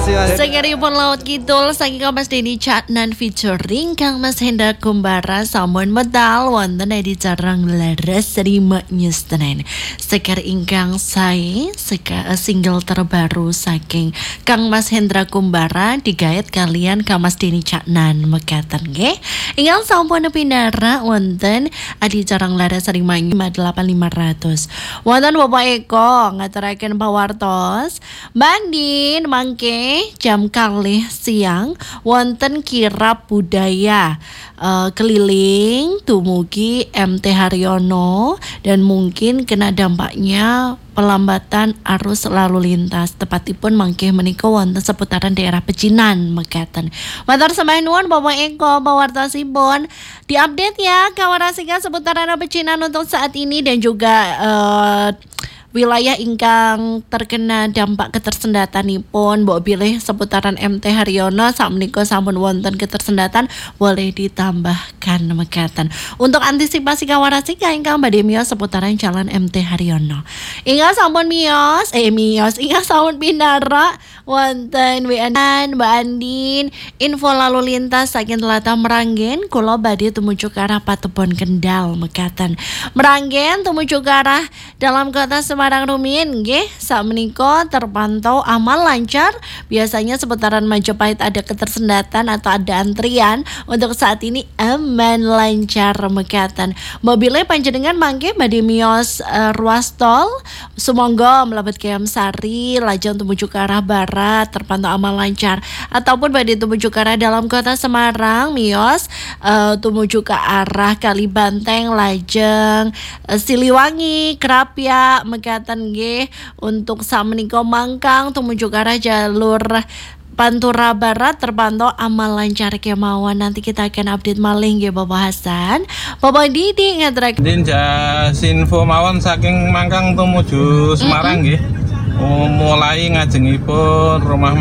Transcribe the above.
kasih Mas. Sakeripun Laut Kidul saking Mas Denny Caknan featuring Kang Mas Hendra Kumbara sampun medal wonten edi jarang laras Rima News Tenen. Sekar ingkang sae single terbaru saking Kang Mas Hendra Kumbara digaet kalian Kang Mas Denny Caknan mekaten nggih. Ingkang sampun pinara wonten edi jarang laras Rima 8500. Wonten Bapak Eko ngaturaken pawartos Bandin mangke jam kalih siang wonten kirab budaya keliling dumugi MT Haryono dan mungkin kena dampaknya pelambatan arus lalu lintas tepatipun mangke menika wonten seputaran daerah Pecinan mekaten. Matur sembah nuwun Bapak Eko pawartosipun diupdate ya kawarasika seputaran Pecinan untuk saat ini dan juga wilayah ingkang terkena dampak ketersendatanipun mbok bilih seputaran MT Haryono sakmenika sampun wonten ketersendatan boleh ditambahkan mekaten untuk antisipasi kawarasika ingkang badhe miyos seputaran jalan MT Haryono. Ingkang sampun miyos ingkang sampun pinara wonten WN Mbak Andin info lalu lintas saking Tlatah Meranggen kula badhe tumuju ke arah Patebon Kendal mekaten. Meranggen tumuju ke arah dalam kota Semarang rumiyin nggih sakmenika terpantau aman lancar. Biasanya seputaran Majapahit ada ketersendatan atau ada antrian. Untuk saat ini aman lancar mekaten. Mobile panjenengan mangke badhe miyos ruas tol sumangga mlebet Gayam Sari lajeng tumuju ke arah barat terpantau aman lancar ataupun badhe tumuju ke arah dalam kota Semarang miyos tumuju ke arah Kalibanteng lajeng Siliwangi Krapyak mekaten nggih untuk sakmenika Mangkang tumuju ke arah jalur Pantura Barat terpantau aman lancar kemauan. Nanti kita akan update malih nggih Bapak Hasan. Bapak Didi ngetrek Dinja info mawon saking Mangkang tumuju Semarang nggih. Mulai ngajengipun rumah